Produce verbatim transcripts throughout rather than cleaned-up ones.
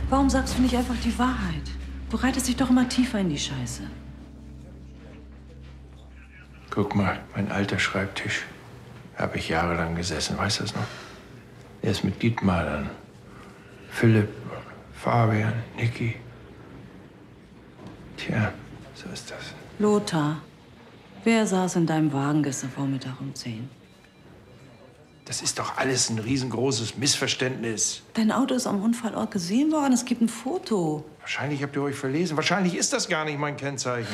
Warum sagst du nicht einfach die Wahrheit? Du reitest dich doch immer tiefer in die Scheiße. Guck mal, mein alter Schreibtisch. Da habe ich jahrelang gesessen, weißt du das noch? Er ist mit Dietmar dann. Philipp, Fabian, Niki. Tja, so ist das. Lothar, wer saß in deinem Wagen gestern Vormittag um zehn? Das ist doch alles ein riesengroßes Missverständnis. Dein Auto ist am Unfallort gesehen worden. Es gibt ein Foto. Wahrscheinlich habt ihr euch verlesen. Wahrscheinlich ist das gar nicht mein Kennzeichen.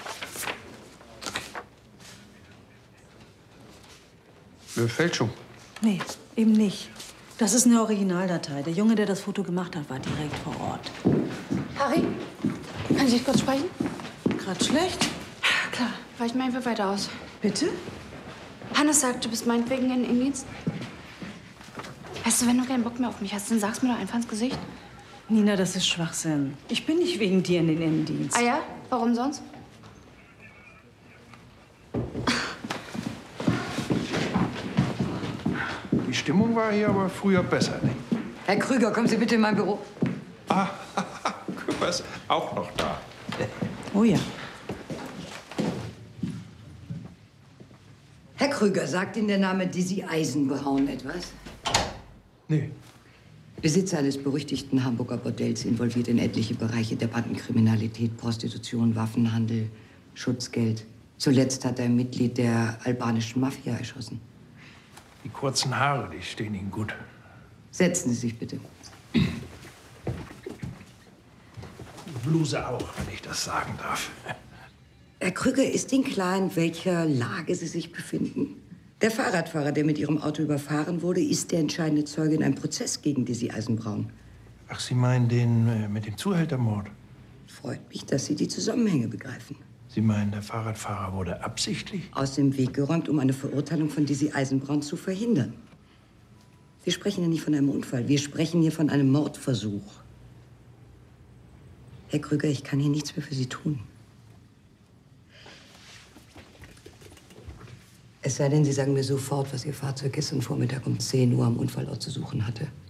Äh, Fälschung. Nee, eben nicht. Das ist eine Originaldatei. Der Junge, der das Foto gemacht hat, war direkt vor Ort. Harry, kann ich dich kurz sprechen? Gerade schlecht? Klar, weicht mir einfach weiter aus. Bitte? Hannes sagt, du bist meinetwegen in Indienst. Weißt du, wenn du keinen Bock mehr auf mich hast, dann sag's mir doch einfach ins Gesicht. Nina, das ist Schwachsinn. Ich bin nicht wegen dir in den Innendienst. Ah ja? Warum sonst? Die Stimmung war hier aber früher besser, nicht? Herr Krüger, kommen Sie bitte in mein Büro. Ah, Küpper ist auch noch da. Oh ja. Herr Krüger, sagt Ihnen der Name Dizzy Eisenbraun etwas? Nee. Besitzer eines berüchtigten Hamburger Bordells, involviert in etliche Bereiche der Bandenkriminalität, Prostitution, Waffenhandel, Schutzgeld. Zuletzt hat er ein Mitglied der albanischen Mafia erschossen. Die kurzen Haare, die stehen Ihnen gut. Setzen Sie sich bitte. Die Bluse auch, wenn ich das sagen darf. Herr Krüger, ist Ihnen klar, in welcher Lage Sie sich befinden? Der Fahrradfahrer, der mit Ihrem Auto überfahren wurde, ist der entscheidende Zeuge in einem Prozess gegen Dizzy Eisenbraun. Ach, Sie meinen den äh, mit dem Zuhältermord? Freut mich, dass Sie die Zusammenhänge begreifen. Sie meinen, der Fahrradfahrer wurde absichtlich? Aus dem Weg geräumt, um eine Verurteilung von Dizzy Eisenbraun zu verhindern. Wir sprechen ja nicht von einem Unfall, wir sprechen hier von einem Mordversuch. Herr Krüger, ich kann hier nichts mehr für Sie tun. Es sei denn, Sie sagen mir sofort, was Ihr Fahrzeug gestern Vormittag um zehn Uhr am Unfallort zu suchen hatte.